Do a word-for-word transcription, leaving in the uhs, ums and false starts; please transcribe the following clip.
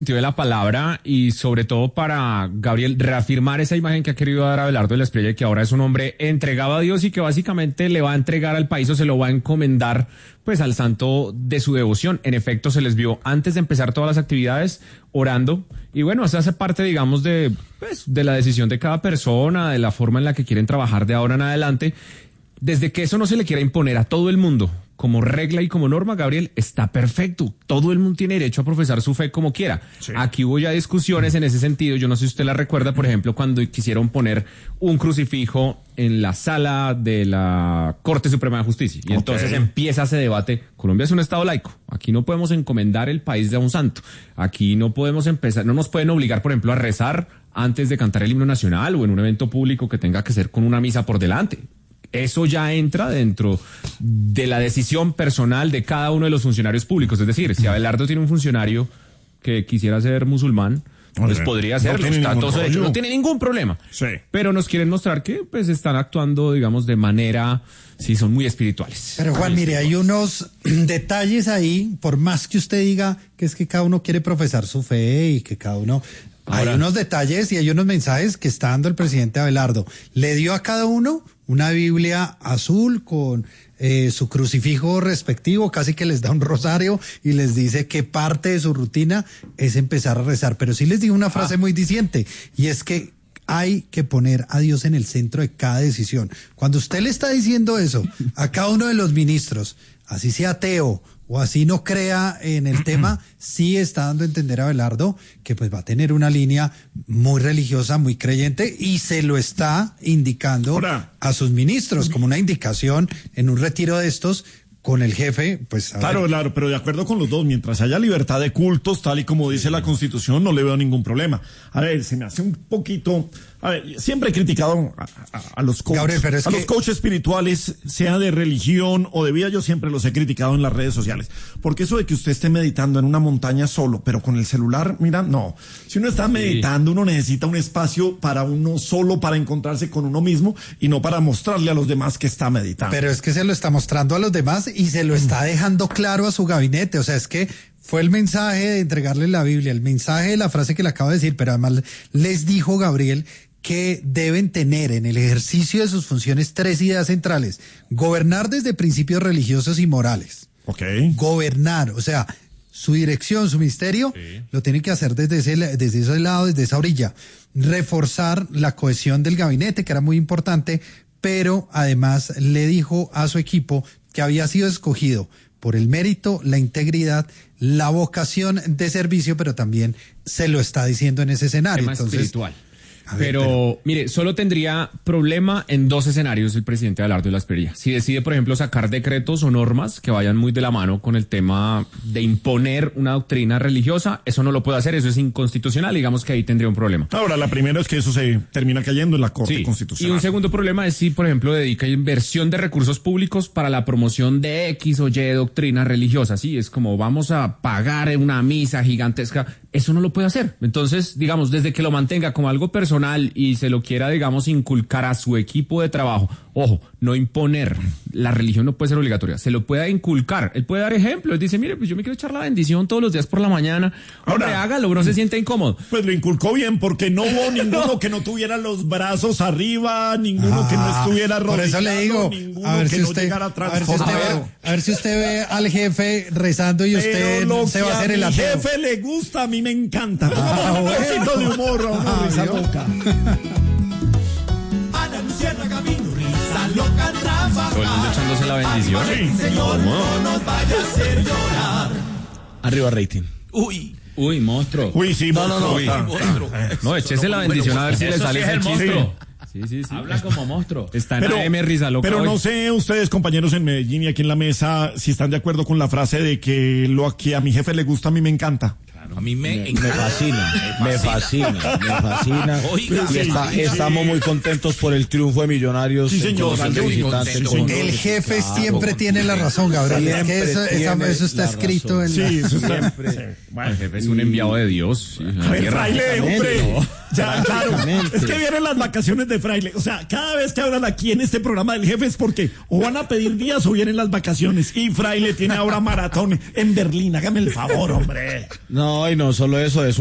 de la palabra y sobre todo para, Gabriel, reafirmar esa imagen que ha querido dar Abelardo de la Espriella, que ahora es un hombre entregado a Dios y que básicamente le va a entregar al país o se lo va a encomendar pues al santo de su devoción. En efecto, se les vio antes de empezar todas las actividades orando y bueno, eso hace parte, digamos, de, pues, de la decisión de cada persona, de la forma en la que quieren trabajar de ahora en adelante. Desde que eso no se le quiera imponer a todo el mundo como regla y como norma, Gabriel, está perfecto. Todo el mundo tiene derecho a profesar su fe como quiera. Sí. Aquí hubo ya discusiones en ese sentido. Yo no sé si usted la recuerda, por ejemplo, cuando quisieron poner un crucifijo en la sala de la Corte Suprema de Justicia. Y okay. entonces empieza ese debate. Colombia es un estado laico. Aquí no podemos encomendar el país de un santo. Aquí no podemos empezar, no nos pueden obligar, por ejemplo, a rezar antes de cantar el himno nacional o en un evento público que tenga que ser con una misa por delante. Eso ya entra dentro de la decisión personal de cada uno de los funcionarios públicos. Es decir, si Abelardo tiene un funcionario que quisiera ser musulmán, pues Oye, podría serlo. No está todo hecho, no tiene ningún problema. Sí. Pero nos quieren mostrar que pues están actuando, digamos, de manera, sí, son muy espirituales. Pero Juan, mire, hay unos detalles ahí, por más que usted diga que es que cada uno quiere profesar su fe y que cada uno... Ahora, hay unos detalles y hay unos mensajes que está dando el presidente Abelardo. Le dio a cada uno una Biblia azul con eh, su crucifijo respectivo, casi que les da un rosario y les dice que parte de su rutina es empezar a rezar. Pero sí les digo una frase ah. muy diciente, y es que hay que poner a Dios en el centro de cada decisión. Cuando usted le está diciendo eso a cada uno de los ministros, así sea ateo o así no crea en el tema, sí está dando a entender a Abelardo que pues va a tener una línea muy religiosa, muy creyente, y se lo está indicando Ahora, a sus ministros como una indicación en un retiro de estos con el jefe, pues... A claro, ver. claro, pero de acuerdo con los dos, mientras haya libertad de cultos, tal y como dice la Constitución, no le veo ningún problema. A ver, se me hace un poquito... A ver, siempre he criticado a, a, a los coaches, Gabriel, pero es a que... los coaches espirituales, sea de religión o de vida, yo siempre los he criticado en las redes sociales. Porque eso de que usted esté meditando en una montaña solo, pero con el celular, mira, no. Si uno está meditando, uno necesita un espacio para uno solo, para encontrarse con uno mismo y no para mostrarle a los demás que está meditando. Pero es que se lo está mostrando a los demás y se lo está dejando claro a su gabinete. O sea, es que fue el mensaje de entregarle la Biblia, el mensaje de la frase que le acabo de decir, pero además les dijo Gabriel que deben tener en el ejercicio de sus funciones tres ideas centrales. Gobernar desde principios religiosos y morales. Okay. Gobernar, o sea, su dirección, su ministerio, sí. lo tienen que hacer desde ese, desde ese lado, desde esa orilla. Reforzar la cohesión del gabinete, que era muy importante, pero además le dijo a su equipo que había sido escogido por el mérito, la integridad, la vocación de servicio, pero también se lo está diciendo en ese escenario. Tema Entonces, espiritual. Ver, pero, pero, mire, solo tendría problema en dos escenarios el presidente Abelardo de la Espriella. Si decide, por ejemplo, sacar decretos o normas que vayan muy de la mano con el tema de imponer una doctrina religiosa, eso no lo puede hacer, eso es inconstitucional, digamos que ahí tendría un problema. Ahora, la primera es que eso se termina cayendo en la Corte sí. Constitucional. Y un segundo problema es si, por ejemplo, dedica inversión de recursos públicos para la promoción de X o Y doctrina religiosa. Sí, es como vamos a pagar una misa gigantesca. Eso no lo puede hacer. Entonces, digamos, desde que lo mantenga como algo personal y se lo quiera, digamos, inculcar a su equipo de trabajo, ojo, no imponer, la religión no puede ser obligatoria, se lo puede inculcar, él puede dar ejemplos, dice, mire, pues yo me quiero echar la bendición todos los días por la mañana, hombre, Ahora, hágalo, no se siente incómodo. Pues lo inculcó bien, porque no hubo ninguno no. que no tuviera los brazos arriba, ninguno ah, que no estuviera arrodillado, por eso le digo, ninguno a ver que si no usted, llegara a ver si usted, ve, a ver si usted ve al jefe rezando y usted se va a hacer el ateo. A mi jefe le gusta, a mí me encanta. Ah, un poquito de humor a una risa loca. Ana Luciana Camino, risa loca, trabajar. Todo el mundo echándose la bendición. Sí. Señor, no nos vaya a hacer llorar. Arriba rating. Uy. Uy, monstruo. Uy, sí, no, no, no, uy. no, monstruo. No, échese la bendición a ver si le sale ese chiste. Sí, sí, sí. Habla como monstruo. Está en A M Risa Loca. Pero hoy. no sé ustedes, compañeros en Medellín y aquí en la mesa, si están de acuerdo con la frase de que lo que a mi jefe le gusta, a mí me encanta. A mí me, me, me, fascina, me fascina, me fascina, me fascina. Oiga, y está, sí, estamos sí. muy contentos por el triunfo de Millonarios. Sí, señor. Con los visitantes, con el los, jefe claro, siempre tiene la razón, Gabriel. Es que eso, esa, eso está escrito razón. en sí, la... eso está... siempre. Bueno, el jefe es un enviado de Dios. Sí, a ver, Fraile, hombre. Ya, claro. Es que vienen las vacaciones de Fraile. O sea, cada vez que hablan aquí en este programa del jefe es porque o van a pedir días o vienen las vacaciones. Y Fraile tiene ahora maratón en Berlín. Hágame el favor, hombre. No. No, y no solo eso, es